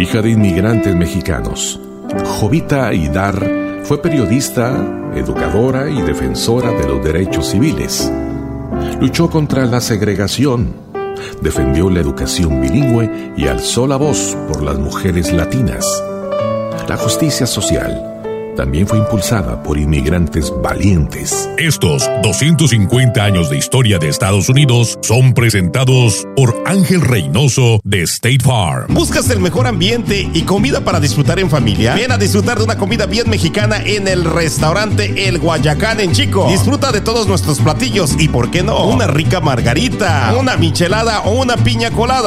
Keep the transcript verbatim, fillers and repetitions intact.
hija de inmigrantes mexicanos. Jovita Hídar fue periodista, educadora y defensora de los derechos civiles. Luchó contra la segregación, defendió la educación bilingüe y alzó la voz por las mujeres latinas. La justicia social también fue impulsada por inmigrantes valientes. Estos doscientos cincuenta años de historia de Estados Unidos son presentados por Ángel Reynoso de State Farm. ¿Buscas el mejor ambiente y comida para disfrutar en familia? Ven a disfrutar de una comida bien mexicana en el restaurante El Guayacán en Chico. Disfruta de todos nuestros platillos y, ¿por qué no?, una rica margarita, una michelada o una piña colada.